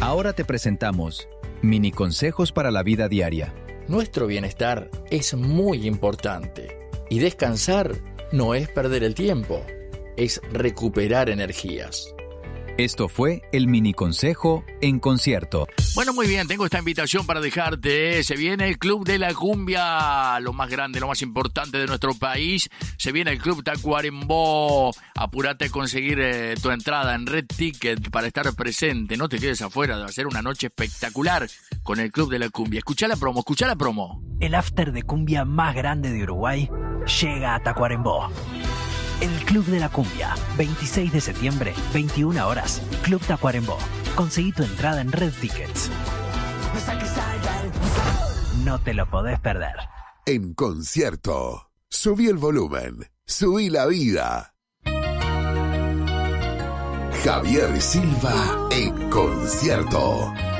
Ahora te presentamos mini consejos para la vida diaria. Nuestro bienestar es muy importante y descansar no es perder el tiempo, es recuperar energías. Esto fue el mini consejo en concierto. Bueno, muy bien, tengo esta invitación para dejarte. Se viene el Club de la Cumbia, lo más grande, lo más importante de nuestro país. Se viene el Club Tacuarembó. Apúrate a conseguir tu entrada en Red Ticket para estar presente. No te quedes afuera, va a ser una noche espectacular con el Club de la Cumbia. Escuchá la promo. El after de cumbia más grande de Uruguay llega a Tacuarembó. El Club de la Cumbia, 26 de septiembre, 21 horas, Club Tacuarembó. Conseguí tu entrada en Red Tickets. No te lo podés perder. En concierto. Subí el volumen. Subí la vida. Javier Silva en concierto.